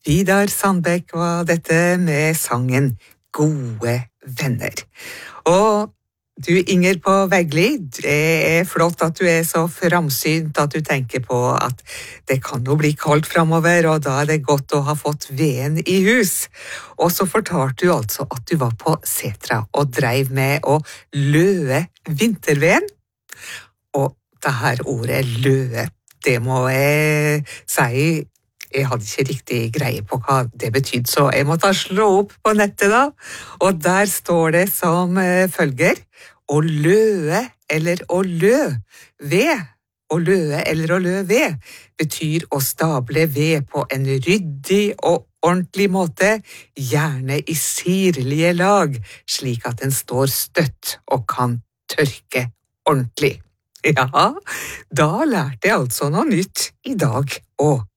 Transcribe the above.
Vidar Sandbekk var dette med sangen Gode venner. Og du Inger på Veggli, det flott at du så framsynt at du tenker på at det kan jo bli kaldt fremover, og da det godt å ha fått veden i hus. Og så fortalte du altså at du var på Setra og dreiv med å løe vinterveden. Og det her ordet løe, det må jeg si, jeg hadde ikke riktig greie på hva det betydde, så jeg måtte slå opp på nettet da, og der står det som følger: å løe eller å lø ved. Å løe eller å lø ved betyr å stable ved på en ryddig og ordentlig måte, gjerne i sirlige lag, slik at den står støtt og kan tørke ordentlig. Ja, da lærte jeg altså noe nytt i dag også.